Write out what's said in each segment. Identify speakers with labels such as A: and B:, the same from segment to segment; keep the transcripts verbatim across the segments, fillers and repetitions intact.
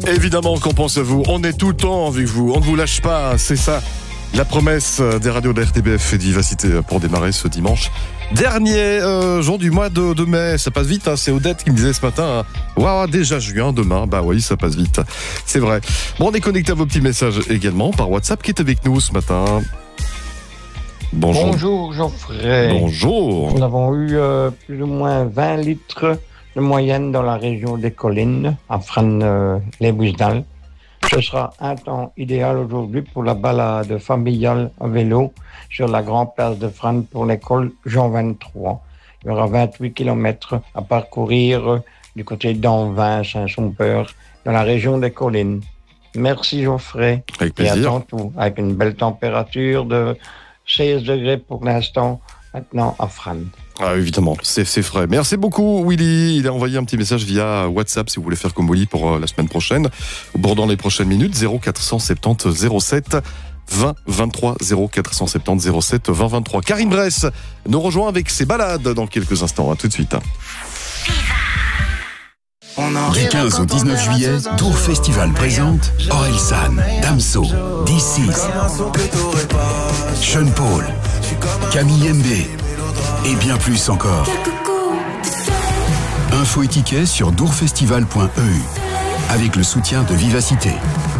A: Évidemment qu'on pense à vous. On est tout le temps avec vous. On ne vous lâche pas. C'est ça, la promesse des radios de la R T B F et de Vivacité pour démarrer ce dimanche. Dernier euh, jour du mois de, de mai. Ça passe vite. Hein. C'est Odette qui me disait ce matin. Hein. Waouh, déjà juin, demain. Bah oui, ça passe vite. C'est vrai. Bon, on est connecté à vos petits messages également par WhatsApp qui est avec nous ce matin. Bonjour.
B: Bonjour Geoffrey.
A: Bonjour.
B: Nous avons eu euh, plus ou moins vingt litres de moyenne dans la région des collines, à Fresnes-les-Bousdal. Ce sera un temps idéal aujourd'hui pour la balade familiale à vélo sur la grande place de Fresnes pour l'école Jean vingt-trois. Il y aura vingt-huit kilomètres à parcourir du côté d'Anvin, Saint-Sompeur, dans la région des collines. Merci Geoffrey.
A: Avec plaisir.
B: Et à tantôt, avec une belle température de seize degrés pour l'instant, maintenant à Fresnes.
A: Ah, évidemment, c'est, c'est frais. Merci beaucoup, Willy. Il a envoyé un petit message via WhatsApp si vous voulez faire comme Willy pour euh, la semaine prochaine. Ou dans les prochaines minutes, zéro quatre cent soixante-dix zéro sept vingt vingt-trois, zéro quatre cent soixante-dix zéro sept vingt vingt-trois. Karine Bress nous rejoint avec ses balades dans quelques instants. À tout de suite.
C: Du quinze au dix-neuf juillet, Dour Festival présente Orelsan, Damso, D six, Sean Paul, Camille M B et bien plus encore. Info et tickets sur dourfestival point e u avec le soutien de Vivacité.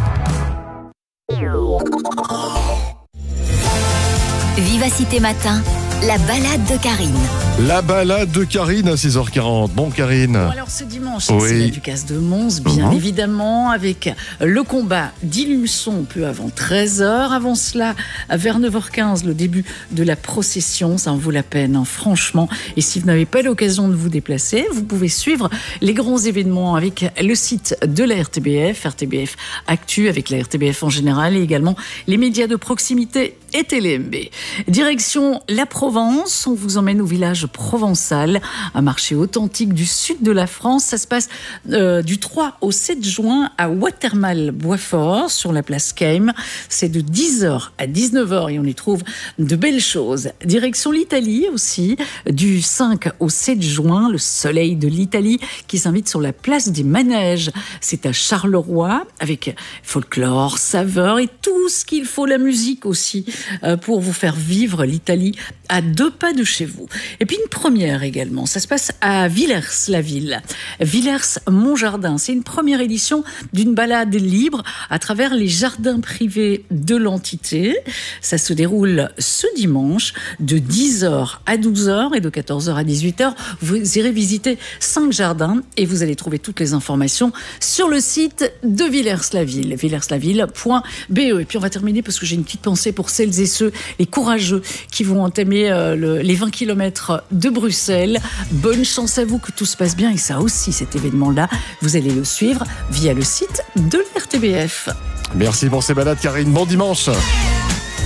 D: Vivacité Matin, la balade de Karine.
A: La balade de Karine à six heures quarante. Bon, Karine.
E: Bon, alors ce dimanche,
A: Oui.
E: c'est la Ducasse de Mons, bien
A: Mhm.
E: évidemment, avec le combat d'Illuçon peu avant treize heures. Avant cela, vers neuf heures quinze, le début de la procession. Ça en vaut la peine, hein, franchement. Et si vous n'avez pas l'occasion de vous déplacer, vous pouvez suivre les grands événements avec le site de la R T B F, R T B F Actu, avec la R T B F en général, et également les médias de proximité et Télé M B. Direction la Provence, on vous emmène au village provençal, un marché authentique du sud de la France. Ça se passe euh, du trois au sept juin à Watermal-Boisfort, sur la place Keim. C'est de dix heures à dix-neuf heures et on y trouve de belles choses. Direction l'Italie aussi, du cinq au sept juin, le soleil de l'Italie qui s'invite sur la place des Manèges. C'est à Charleroi, avec folklore, saveur et tout ce qu'il faut, la musique aussi, euh, pour vous faire vivre l'Italie à deux pas de chez vous. Et puis une première également, ça se passe à Villers-la-Ville. Villers-Montjardin, c'est une première édition d'une balade libre à travers les jardins privés de l'entité. Ça se déroule ce dimanche de dix heures à douze heures et de quatorze heures à dix-huit heures. Vous irez visiter cinq jardins et vous allez trouver toutes les informations sur le site de Villers-la-Ville, villers-la-ville point b e. Et puis on va terminer parce que j'ai une petite pensée pour celles et ceux, les courageux qui vont entamer euh, le, les vingt kilomètres de Bruxelles. Bonne chance à vous, que tout se passe bien. Et ça aussi, cet événement-là, vous allez le suivre via le site de l'R T B F.
A: Merci pour ces balades, Karine. Bon dimanche.